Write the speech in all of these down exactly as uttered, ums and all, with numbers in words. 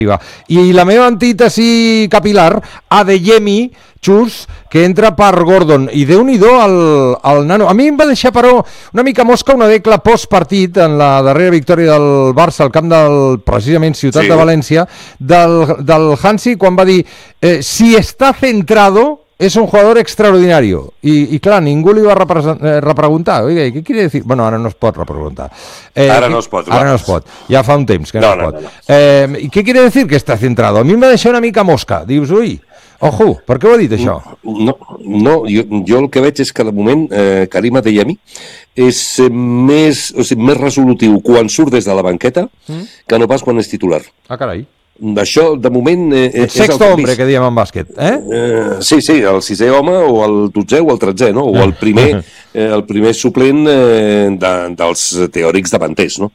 I la meva antítesi capilar, Adeyemi, Xus, que entra per Gordon, i Déu-n'hi-do el, el nano. A mi em va deixar, però, una mica mosca una decla post-partit en la darrera victòria del Barça al camp del, precisament, Ciutat sí. de València, del, del Hansi, quan va dir eh, si està centrado es un jugador extraordinario. Y, y claro, ningú li va eh, repreguntar. Oiga, ¿qué quiere decir? Bueno, ara no es pot repreguntar. Eh, ara no es pot. Ara no es pot. Ja fa un temps que no, no es pot. No, no, no. Eh, ¿Y qué quiere decir que está centrado? A mi em va deixar una mica mosca. Dius, ui, ojo, per què ho ha dit això? No, no jo, jo el que veig és que de moment eh, Karim Adeyemi és més, o sigui, més resolutiu quan surt des de la banqueta mm? que no pas quan és titular. Ah, carai. Això, de moment... Eh, el sexto el hombre, que diem en bàsquet, eh? eh? Sí, sí, el sisè home, o el dotzè o el tretzè, no? O el primer, eh, el primer suplent eh, de, dels teòrics davanters, no?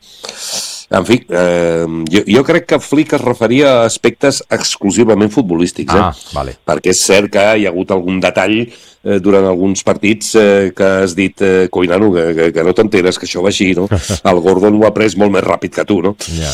En fi, eh, jo, jo crec que Flick es referia a aspectes exclusivament futbolístics, eh? Ah, vale. Perquè és cert que hi ha hagut algun detall eh, durant alguns partits eh, que has dit, eh, Coinano, que, que, que no t'enteres, que això va així, no? El Gordon ho ha pres molt més ràpid que tu, no? Yeah.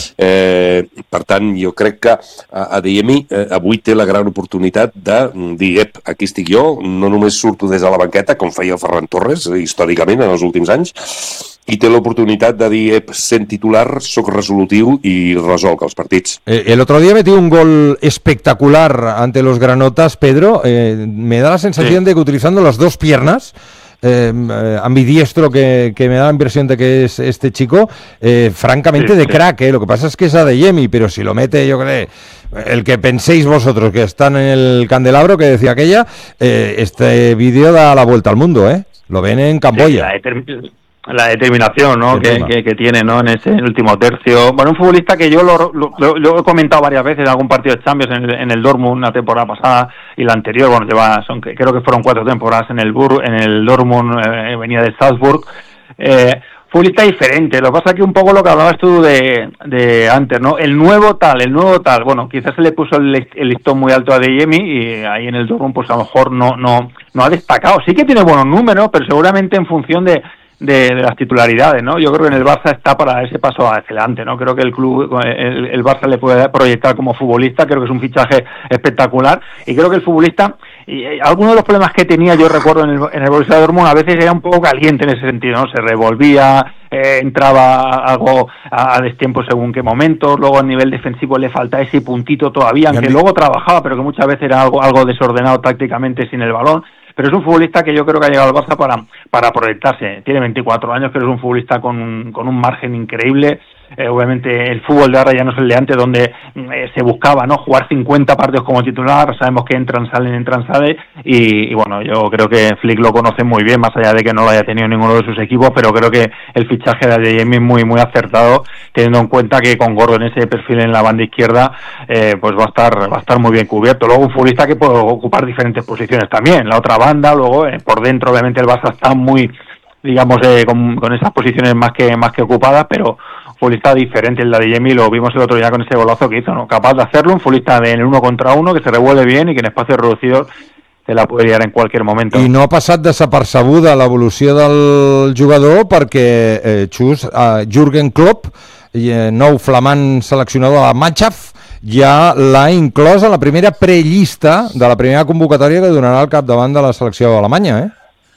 Eh, per tant, jo crec que Adeyemi eh, avui té la gran oportunitat de dir, ep, aquí estic jo, no només surto des de la banqueta, com feia el Ferran Torres, històricament, en els últims anys, i té l'oportunitat de dir, ep, sent titular, soc resolutiu i resolc els partits. Eh, el otro día metió un gol espectacular ante los granotas, Pedro. Eh, me da la sensación sí. de que utilizando las dos piernas, eh, eh, ambidiestro que, que me da la impresión de que es este chico, eh, francamente sí, de sí. crack, eh. Lo que pasa es que es Adeyemi, pero si lo mete, yo creo, el que penséis vosotros que están en el candelabro, que decía aquella, eh, este vídeo da la vuelta al mundo, eh. Lo ven en Camboya. Sí, la determinación, ¿no? que, que, que tiene, ¿no? En ese último tercio. Bueno, un futbolista que yo lo, lo, lo, lo he comentado varias veces en algún partido de Champions, en el, en el Dortmund, la temporada pasada y la anterior. Bueno, lleva, son, creo que fueron cuatro temporadas en el Bur, en el Dortmund, eh, venía de Salzburg. Eh, futbolista diferente. Lo que pasa es que un poco lo que hablabas tú de, de antes, ¿no? El nuevo tal, el nuevo tal. Bueno, quizás se le puso el, el listón muy alto a Adeyemi y ahí en el Dortmund, pues a lo mejor no, no, no ha destacado. Sí que tiene buenos números, pero seguramente en función de De, de las titularidades, ¿no? Yo creo que en el Barça está para ese paso adelante, ¿no? Creo que el club, el, el Barça le puede proyectar como futbolista, creo que es un fichaje espectacular y creo que el futbolista, y, y algunos de los problemas que tenía, yo recuerdo en el, en el Borussia Dortmund, a veces era un poco caliente en ese sentido, ¿no? Se revolvía, eh, entraba algo a, a destiempo según qué momentos, luego a nivel defensivo le faltaba ese puntito todavía, aunque luego trabajaba, pero que muchas veces era algo, algo desordenado tácticamente sin el balón. Pero es un futbolista que yo creo que ha llegado al Barça para, para proyectarse. Tiene veinticuatro años, pero es un futbolista con un, con un margen increíble. Eh, obviamente el fútbol de ahora ya no es el de antes, donde eh, se buscaba, ¿no?, jugar cincuenta partidos como titular. Sabemos que entran, salen, entran, salen. Y, y bueno, yo creo que Flick lo conoce muy bien, más allá de que no lo haya tenido ninguno de sus equipos, pero creo que el fichaje de Adeyemi es muy, muy acertado, teniendo en cuenta que con Gordon ese perfil en la banda izquierda, eh, pues va a estar va a estar muy bien cubierto. Luego un futbolista que puede ocupar diferentes posiciones también, la otra banda, luego eh, por dentro obviamente el Barça está muy, digamos, eh, con, con esas posiciones más que más que ocupadas, pero futbolista diferente el de Adeyemi, lo vimos el otro día con ese golazo que hizo, ¿no? Capaz de hacerlo, un futbolista en el uno contra uno, que se revuelve bien y que en espacios reducidos se la puede liar en cualquier momento. I no ha passat desapercebuda l'evolució del jugador perquè, eh, Xus, eh, Jürgen Klopp, eh, nou flamant seleccionador de la Mannschaft, ja l'ha inclòs a la primera prellista de la primera convocatòria que donarà al capdavant de la selecció alemanya, eh?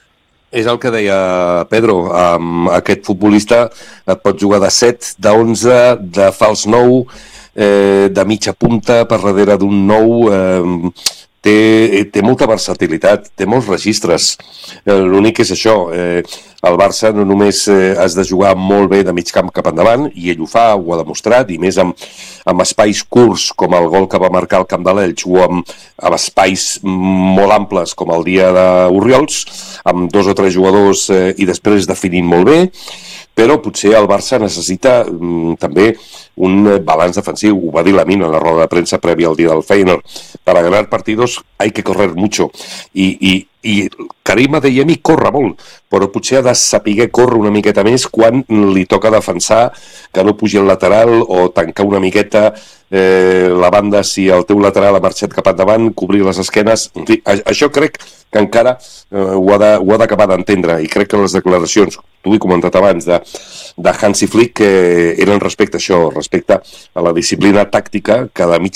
És el que deia Pedro, um, aquest futbolista pot jugar de set, d'onze, de fals nou, eh, de mitja punta per darrere d'un nou, eh, té, té molta versatilitat, té molts registres. Eh, l'únic és això, eh, el Barça no només eh, has de jugar molt bé de mig camp cap endavant, i ell ho fa, ho ha demostrat, i més amb, amb espais curts com el gol que va marcar el camp de l'Elx, o amb, amb espais molt amples com el dia d'Oriols, amb dos o tres jugadors eh, i després definint molt bé, però potser el Barça necessita mm, també un balanç defensiu. Ho va dir Lamine en la roda de premsa prèvia al dia del Feyenoord. para ganar partidos hay que correr mucho. I, i, i Karim Adeyemi corre molt, però potser ha de saber córrer una miqueta més quan li toca defensar, que no pugi al lateral o tancar una miqueta eh, la banda si el teu lateral ha marxat cap endavant, cobrir les esquenes. En fi, això crec que encara eh, ho ha d'acabar d'entendre, i crec que les declaracions, t'ho he comentat abans, de, de Hansi Flick eh, eren respecte a això, respecte a la disciplina tàctica que de mig